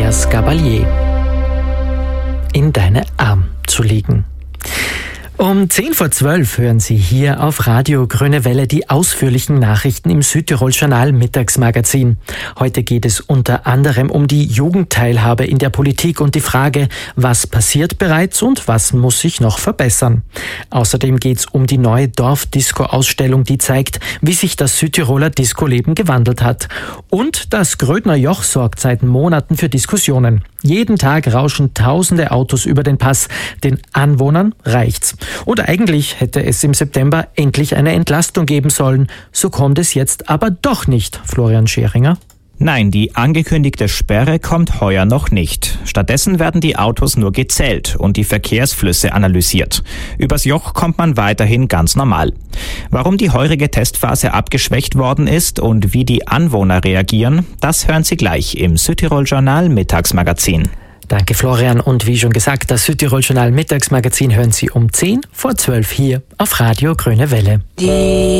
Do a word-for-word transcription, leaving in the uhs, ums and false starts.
Andreas Gabalier. In deine Arm zu liegen. Um zehn vor zwölf hören Sie hier auf Radio Grüne Welle die ausführlichen Nachrichten im Südtirol-Journal Mittagsmagazin. Heute geht es unter anderem um die Jugendteilhabe in der Politik und die Frage, was passiert bereits und was muss sich noch verbessern. Außerdem geht es um die neue Dorfdisco-Ausstellung, die zeigt, wie sich das Südtiroler Discoleben gewandelt hat. Und das Grödner Joch sorgt seit Monaten für Diskussionen. Jeden Tag rauschen tausende Autos über den Pass. Den Anwohnern reicht's. Und eigentlich hätte es im September endlich eine Entlastung geben sollen. So kommt es jetzt aber doch nicht, Florian Scheringer. Nein, die angekündigte Sperre kommt heuer noch nicht. Stattdessen werden die Autos nur gezählt und die Verkehrsflüsse analysiert. Übers Joch kommt man weiterhin ganz normal. Warum die heurige Testphase abgeschwächt worden ist und wie die Anwohner reagieren, das hören Sie gleich im Südtirol-Journal Mittagsmagazin. Danke, Florian. Und wie schon gesagt, das Südtirol-Journal Mittagsmagazin hören Sie um zehn vor zwölf hier auf Radio Grüne Welle. Die